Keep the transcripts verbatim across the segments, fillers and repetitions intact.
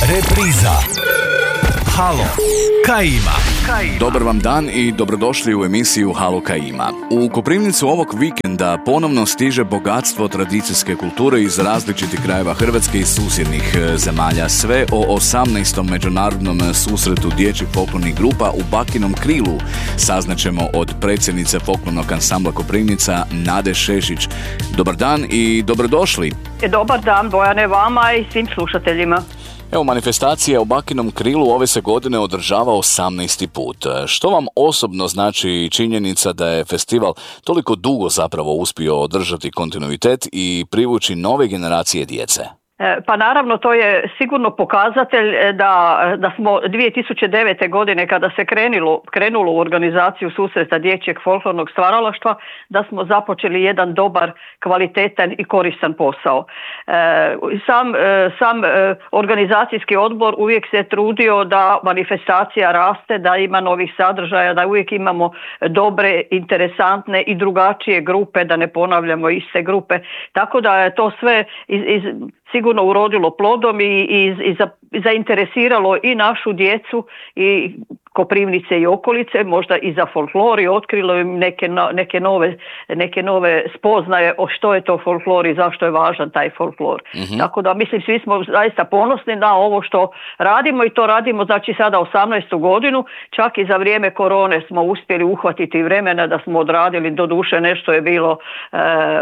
Repriza. Halo, kaj ima? Dobar vam dan i dobrodošli u emisiju Halo kaj ima. U Koprivnicu ovog vikenda ponovno stiže bogatstvo tradicijske kulture iz različitih krajeva Hrvatske i susjednih zemalja. Sve o osamnaestom međunarodnom susretu dječjih folklornih grupa u Bakinom Krilu saznaćemo od predsjednice folklornog ansambla Koprivnica Nade Šešić. Dobar dan i dobrodošli. Dobar dan, Bojane, vama i svim slušateljima. Evo, manifestacija u Bakinom Krilu ove se godine održava osamnaesti put. Što vam osobno znači činjenica da je festival toliko dugo zapravo uspio održati kontinuitet i privući nove generacije djece? Pa naravno, to je sigurno pokazatelj da, da smo dvije tisuće devete. godine kada se krenulo, krenulo u organizaciju susreta dječjeg folklornog stvaralaštva, da smo započeli jedan dobar, kvalitetan i koristan posao. E, sam, sam organizacijski odbor uvijek se trudio da manifestacija raste, da ima novih sadržaja, da uvijek imamo dobre, interesantne i drugačije grupe, da ne ponavljamo iste grupe. Tako da je to sve iz, iz sigurno urodilo plodom i, i, i, za, i zainteresiralo i našu djecu i Koprivnice i okolice, možda i za folklor, i otkrilo im neke, neke, nove, neke nove spoznaje o što je to folklor i zašto je važan taj folklor. Mm-hmm. Tako da mislim, svi smo zaista ponosni na ovo što radimo i to radimo znači sada osamnaestu godinu, čak i za vrijeme korone smo uspjeli uhvatiti vremena da smo odradili, doduše nešto je bilo eh,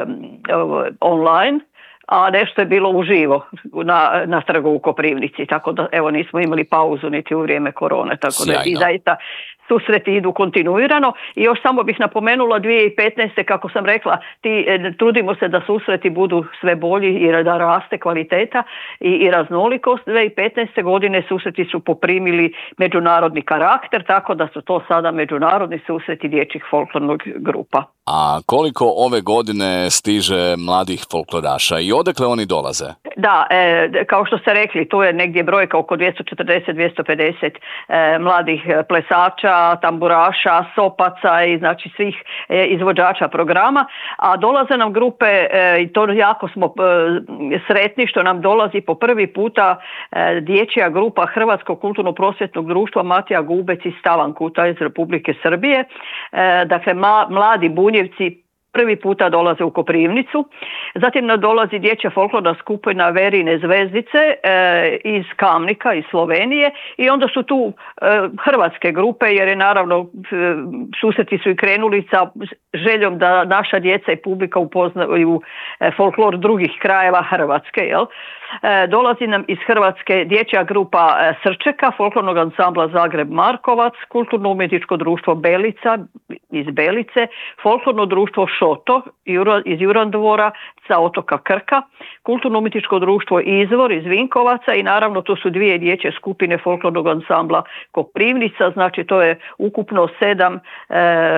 online, a nešto je bilo uživo na, na trgu u Koprivnici, tako da evo nismo imali pauzu niti u vrijeme korone, tako Sjajno. Da i zaista susreti idu kontinuirano. I još samo bih napomenula dvije tisuće petnaeste. kako sam rekla, ti, trudimo se da susreti budu sve bolji i da raste kvaliteta i, i raznolikost. dvije tisuće petnaeste. godine susreti su poprimili međunarodni karakter, tako da su to sada međunarodni susreti dječjih folklornog grupa. A koliko ove godine stiže mladih folkloraša i odakle oni dolaze? Da, e, kao što ste rekli, tu je negdje brojka oko dvjesto četrdeset do dvjesto pedeset e, mladih plesača, tamburaša, sopaca i znači svih e, izvođača programa, a dolaze nam grupe e, i to jako smo e, sretni što nam dolazi po prvi puta e, dječja grupa Hrvatskog kulturno-prosvjetnog društva Matija Gubec iz Stavankuta iz Republike Srbije. E, dakle, ma, mladi bunjevci prvi puta dolaze u Koprivnicu. Zatim nam dolazi dječja folklorna skupina Verine zvezdice e, iz Kamnika, iz Slovenije, i onda su tu e, hrvatske grupe, jer je naravno e, susreti su i krenuli sa željom da naša djeca i publika upoznaju e, folklor drugih krajeva Hrvatske. Jel? E, dolazi nam iz Hrvatske dječja grupa e, Srčeka, folklornog ansambla Zagreb Markovac, kulturno-umjetničko društvo Belica iz Belice, folklorno društvo Šoto iz Jurandvora sa otoka Krka, kulturno-umjetničko društvo Izvor iz Vinkovaca i naravno tu su dvije dječje skupine folklornog ansambla Koprivnica, znači to je ukupno sedam e,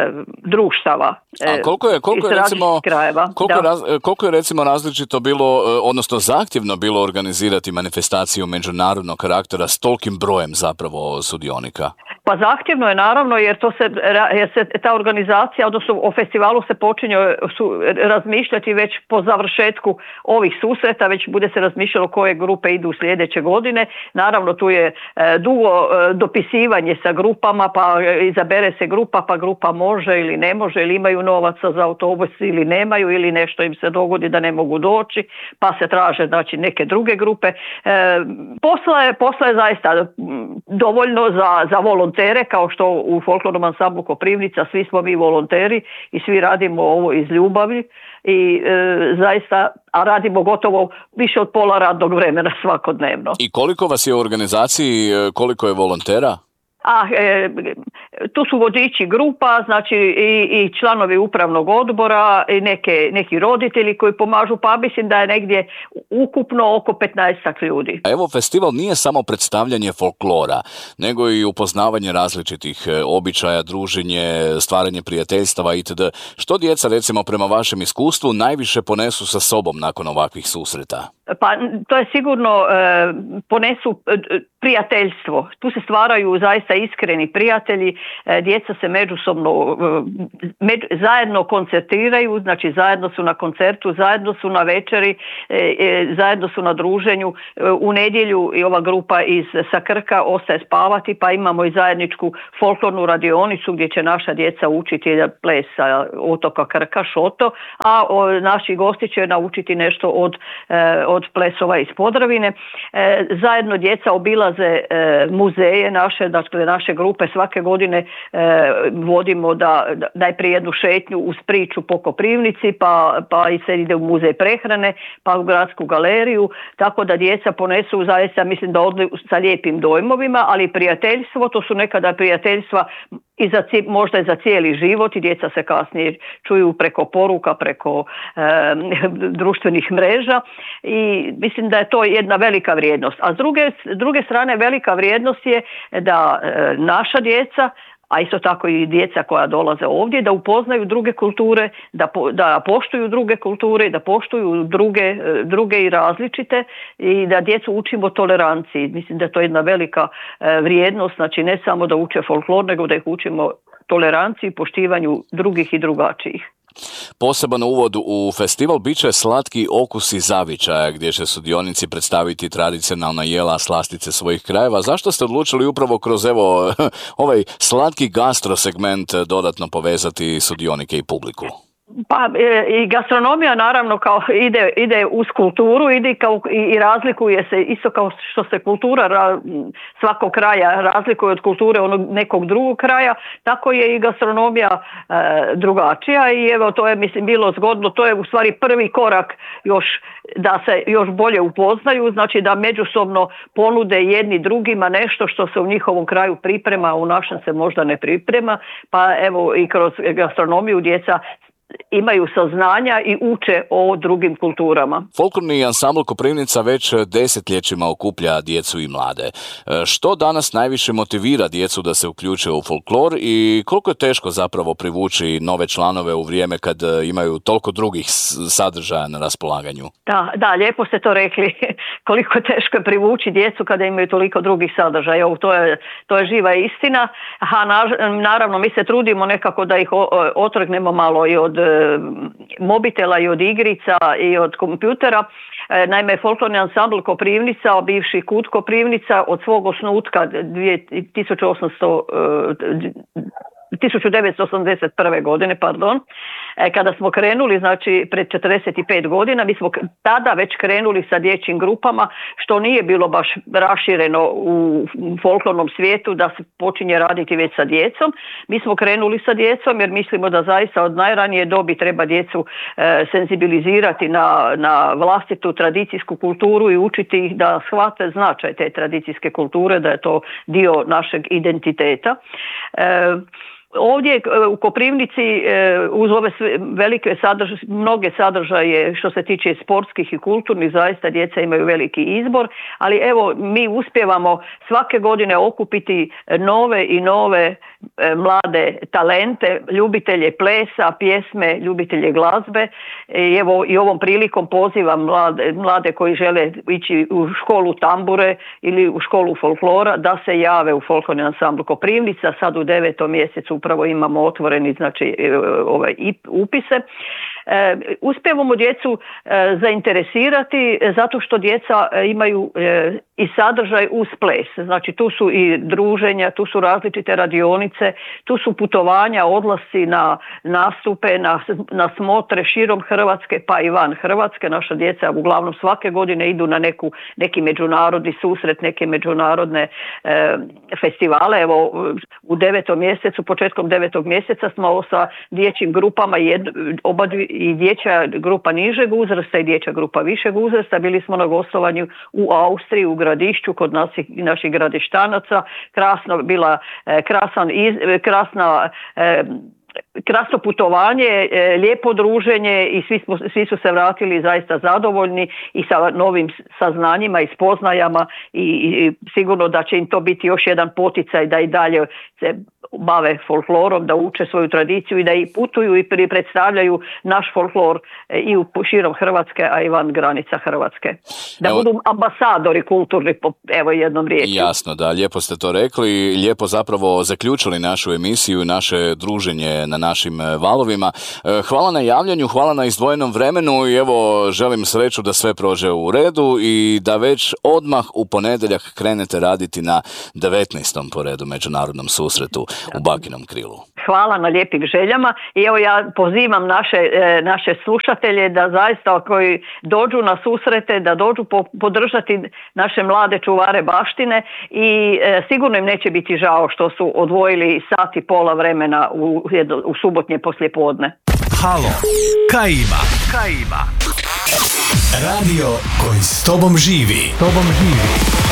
društava. E, A koliko je, koliko je recimo, koliko je, raz, koliko je recimo različito bilo, odnosno zahtjevno bilo organizirati manifestaciju međunarodnog karaktera s tolkim brojem zapravo sudionika? Pa zahtjevno je naravno, jer to se, jer se ta organizacija, odnosno o festivalu se počinje su, razmišljati već po završetku ovih susreta, već bude se razmišljalo koje grupe idu sljedeće godine. Naravno tu je e, dugo e, dopisivanje sa grupama, pa izabere se grupa, pa grupa može ili ne može, ili imaju novaca za autobus ili nemaju, ili nešto im se dogodi da ne mogu doći, pa se traže znači neke druge grupe. E, posla, je, posla je zaista dovoljno za, za volontere, kao što u folklornom ansamblu Koprivnica svi smo mi volonteri i svi radimo ovo iz ljubavi i e, zaista, a radimo gotovo više od pola radnog vremena svakodnevno. I koliko vas je u organizaciji, koliko je volontera? A, e, tu su vodiči grupa, znači i, i članovi upravnog odbora i neke, neki roditelji koji pomažu, pa mislim da je negdje ukupno oko petnaestak ljudi. Evo, festival nije samo predstavljanje folklora, nego i upoznavanje različitih običaja, druženje, stvaranje prijateljstava itd. Što djeca, recimo, prema vašem iskustvu najviše ponesu sa sobom nakon ovakvih susreta? Pa to je sigurno e, ponesu e, prijateljstvo. Tu se stvaraju zaista iskreni prijatelji djeca se međusobno među, zajedno koncertiraju, znači zajedno su na koncertu, zajedno su na večeri, zajedno su na druženju. U nedjelju i ova grupa iz sa Krka ostaje spavati, pa imamo i zajedničku folklornu radionicu gdje će naša djeca učiti ples sa otoka Krka, šoto, a naši gosti će naučiti nešto od, od plesova iz Podravine. Zajedno djeca obilaze muzeje naše, dakle naše grupe svake godine vodimo da najprije jednu šetnju uz priču po Koprivnici, pa, pa i se ide u muzej prehrane, pa u gradsku galeriju, tako da djeca ponesu zaista, mislim da odli sa lijepim dojmovima, ali prijateljstvo, to su nekada prijateljstva i za, možda i za cijeli život i djeca se kasnije čuju preko poruka, preko e, društvenih mreža i mislim da je to jedna velika vrijednost. A s druge, druge strane velika vrijednost je da e, naša djeca, a isto tako i djeca koja dolaze ovdje, da upoznaju druge kulture, da, po, da poštuju druge kulture, da poštuju druge, druge i različite i da djecu učimo toleranciji. Mislim da je to jedna velika e, vrijednost, znači ne samo da uče folklor, nego da ih učimo toleranciji i poštivanju drugih i drugačijih. Poseban uvod u festival bit će Slatki okusi zavičaja, gdje će sudionici predstaviti tradicionalna jela, slastice svojih krajeva. Zašto ste odlučili upravo kroz evo ovaj slatki gastro segment dodatno povezati sudionike i publiku? Pa i gastronomija naravno kao ide, ide uz kulturu, ide kao i, i razlikuje se isto kao što se kultura ra, svakog kraja razlikuje od kulture onog nekog drugog kraja, tako je i gastronomija e, drugačija i evo to je mislim bilo zgodno, to je u stvari prvi korak još da se još bolje upoznaju, znači da međusobno ponude jedni drugima nešto što se u njihovom kraju priprema, a u našem se možda ne priprema, pa evo i kroz gastronomiju djeca imaju saznanja i uče o drugim kulturama. Folklorni ansambl Koprivnica već desetljećima okuplja djecu i mlade. Što danas najviše motivira djecu da se uključe u folklor i koliko je teško zapravo privući nove članove u vrijeme kad imaju toliko drugih sadržaja na raspolaganju? Da, da, lijepo ste to rekli. Koliko je teško je privući djecu kada imaju toliko drugih sadržaja. Ovo, to je, to je živa istina. Ha, naravno, mi se trudimo nekako da ih otrgnemo malo i od mobitela i od igrica i od kompjutera. Naime, folklorni ansambl Koprivnica, bivši Kut Koprivnica, od svog osnutka tisuću devetsto osamdeset prve. godine, pardon, kada smo krenuli, znači pred četrdeset pet godina, mi smo tada već krenuli sa dječjim grupama, što nije bilo baš rašireno u folklornom svijetu da se počinje raditi već sa djecom. Mi smo krenuli sa djecom jer mislimo da zaista od najranije dobi treba djecu e, senzibilizirati na, na vlastitu tradicijsku kulturu i učiti ih da shvate značaj te tradicijske kulture, da je to dio našeg identiteta. E, Ovdje u Koprivnici uz ove velike sadržaje, mnoge sadržaje što se tiče sportskih i kulturnih, zaista djeca imaju veliki izbor, ali evo mi uspijevamo svake godine okupiti nove i nove mlade talente, ljubitelje plesa, pjesme, ljubitelje glazbe i evo i ovom prilikom pozivam mlade, mlade koji žele ići u školu tambure ili u školu folklora da se jave u folklorni ansambl Koprivnica. Sad u devetom mjesecu upravo imamo otvoreni znači ovaj upise. E, uspijevamo djecu e, zainteresirati zato što djeca imaju e, i sadržaj uz ples. Znači tu su i druženja, tu su različite radionice, tu su putovanja, odlasci na nastupe, na, na smotre širom Hrvatske pa i van Hrvatske. Naša djeca uglavnom svake godine idu na neku, neki međunarodni susret, neke međunarodne e, festivale. Evo u devetom mjesecu, početkom devetog mjeseca smo sa dječjim grupama jed, oba dvije i dječja grupa nižeg uzrasta i dječja grupa višeg uzrasta. Bili smo na gostovanju u Austriji, u Gradišću, kod naših, naših gradištanaca. Krasno, bila e, krasan, iz, krasna e, krasno putovanje, lijepo druženje i svi, smo, svi su se vratili zaista zadovoljni i sa novim saznanjima i spoznajama i, i sigurno da će im to biti još jedan poticaj da i dalje se bave folklorom, da uče svoju tradiciju i da i putuju i predstavljaju naš folklor i u širom Hrvatske, a i van granica Hrvatske. Da evo, budu ambasadori kulturni, evo jednom riječju. Jasno, da, lijepo ste to rekli, lijepo zapravo zaključili našu emisiju i naše druženje na našim valovima. Hvala na javljanju, hvala na izdvojenom vremenu i evo želim sreću da sve prođe u redu i da već odmah u ponedjeljak krenete raditi na devetnaestom po redu međunarodnom susretu u Bakinom Krilu. Hvala na lijepim željama i evo ja pozivam naše, naše slušatelje da zaista koji dođu na susrete, da dođu po, podržati naše mlade čuvare baštine i e, sigurno im neće biti žao što su odvojili sat i pola vremena u, u subotnje poslijepodne. Halo, kaj ima? Kaj ima? Radio koji s tobom živi. Tobom živi.